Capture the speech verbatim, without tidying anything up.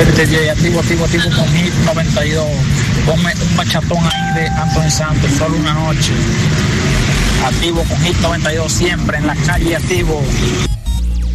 Este J, activo, activo, activo con Hit noventa y dos. Ponme un bachatón ahí de Anthony Santos, solo una noche. Activo con Hit noventa y dos, siempre en la calle, activo.